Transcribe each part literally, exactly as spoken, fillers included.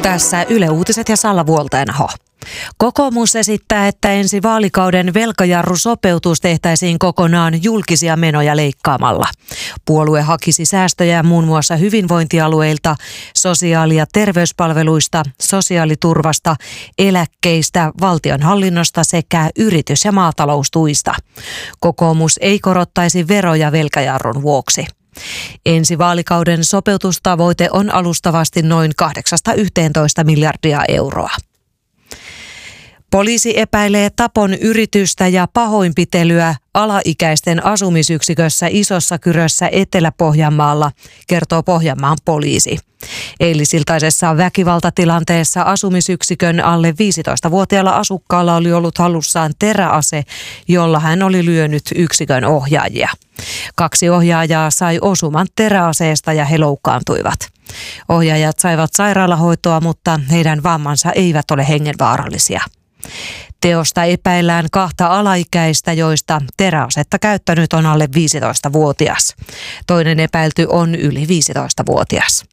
Tässä Yle Uutiset ja Salla Vuolteenaho. Kokoomus esittää, että ensi vaalikauden velkajarrusopeutus tehtäisiin kokonaan julkisia menoja leikkaamalla. Puolue hakisi säästöjä muun muassa hyvinvointialueilta, sosiaali- ja terveyspalveluista, sosiaaliturvasta, eläkkeistä, valtionhallinnosta sekä yritys- ja maataloustuista. Kokoomus ei korottaisi veroja velkajarrun vuoksi. Ensi vaalikauden sopeutustavoite on alustavasti noin kahdeksasta yhteentoista miljardia euroa. Poliisi epäilee tapon yritystä ja pahoinpitelyä alaikäisten asumisyksikössä Isossa Kyrössä Etelä-Pohjanmaalla, kertoo Pohjanmaan poliisi. Eilisiltaisessa väkivaltatilanteessa asumisyksikön alle viisitoistavuotiaalla asukkaalla oli ollut hallussaan teräase, jolla hän oli lyönyt yksikön ohjaajia. Kaksi ohjaajaa sai osuman teräaseesta ja he loukkaantuivat. Ohjaajat saivat sairaalahoitoa, mutta heidän vammansa eivät ole hengenvaarallisia. Teosta epäillään kahta alaikäistä, joista teräasetta käyttänyt on alle viisitoistavuotias. Toinen epäilty on yli viisitoistavuotias.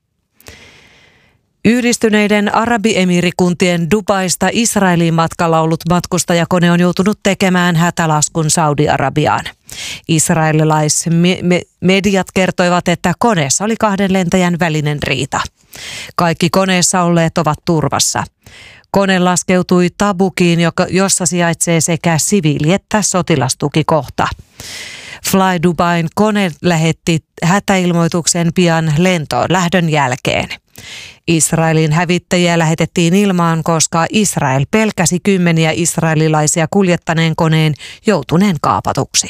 Yhdistyneiden Arabiemiirikuntien Dubaista Israeliin matkalla ollut matkustajakone on joutunut tekemään hätälaskun Saudi-Arabiaan. Israelilaismediat kertoivat, että koneessa oli kahden lentäjän välinen riita. Kaikki koneessa olleet ovat turvassa. Kone laskeutui Tabukiin, jossa sijaitsee sekä siviili- että sotilastukikohta. Fly Dubain kone lähetti hätäilmoituksen pian lentoon lähdön jälkeen. Israelin hävittäjiä lähetettiin ilmaan, koska Israel pelkäsi kymmeniä israelilaisia kuljettaneen koneen joutuneen kaapatuksi.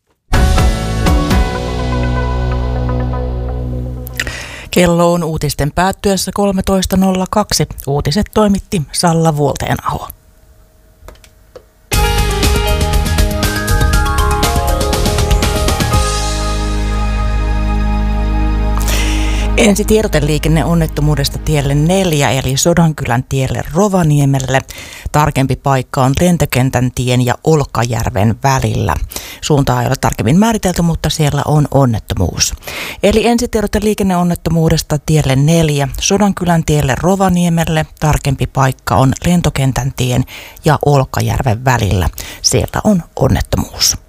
Kello on uutisten päättyessä kolmetoista nolla kaksi. Uutiset toimitti Salla Vuolteenaho. Ensi tiedoteliikenneonnettomuudesta tielle neljä eli Sodankylän tielle Rovaniemelle. Tarkempi paikka on Lentokentän tien ja Olkajärven välillä. Suuntaa ei ole tarkemmin määritelty, mutta siellä on onnettomuus. Eli ensi tiedoteliikenneonnettomuudesta tielle neljä Sodankylän tielle Rovaniemelle. Tarkempi paikka on Lentokentän tien ja Olkajärven välillä. Siellä on onnettomuus.